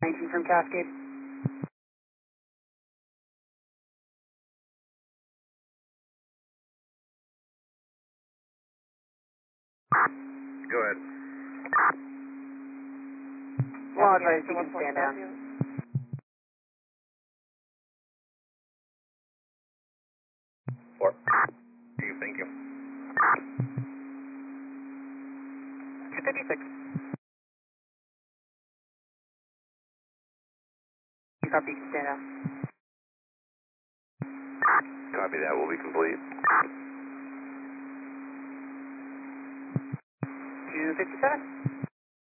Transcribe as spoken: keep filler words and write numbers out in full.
nineteen from Cascade. Go ahead. Well, advice, you can stand down. Four. Thank you. two fifty-six. Copy, you can stand down. Copy that, will be complete. two fifty-seven.